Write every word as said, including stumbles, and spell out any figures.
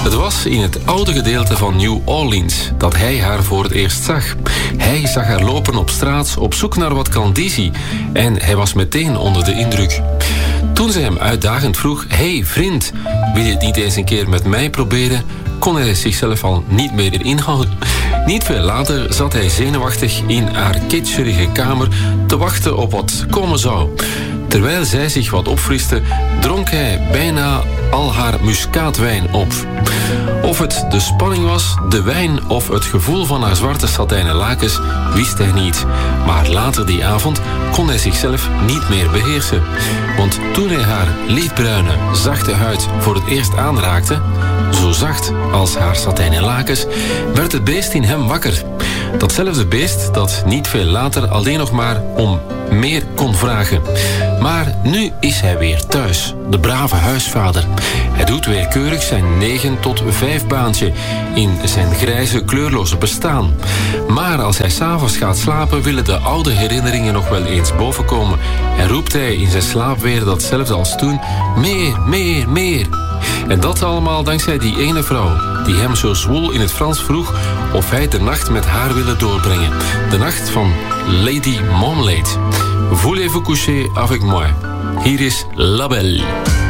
Het was in het oude gedeelte van New Orleans dat hij haar voor het eerst zag. Hij zag haar lopen op straat op zoek naar wat klandizie en hij was meteen onder de indruk. Toen ze hem uitdagend vroeg: hey vriend, wil je het niet eens een keer met mij proberen? Kon hij zichzelf al niet meer inhouden. Niet veel later zat hij zenuwachtig in haar kitscherige kamer te wachten op wat komen zou. Terwijl zij zich wat opfriste, dronk hij bijna al haar muskaatwijn op. Of het de spanning was, de wijn of het gevoel van haar zwarte satijnen lakens, wist hij niet. Maar later die avond kon hij zichzelf niet meer beheersen. Want toen hij haar lichtbruine, zachte huid voor het eerst aanraakte, zo zacht als haar satijnen lakens, werd het beest in hem wakker. Datzelfde beest dat niet veel later alleen nog maar om meer kon vragen. Maar nu is hij weer thuis, de brave huisvader. Hij doet weer keurig zijn negen tot vijf baantje in zijn grijze, kleurloze bestaan. Maar als hij 's avonds gaat slapen, willen de oude herinneringen nog wel eens bovenkomen. En roept hij in zijn slaap weer datzelfde als toen: meer, meer, meer. En dat allemaal dankzij die ene vrouw die hem zo zwoel in het Frans vroeg of hij de nacht met haar wilde doorbrengen. De nacht van Lady Marmalade. Voulez-vous coucher avec moi? Hier is La Belle.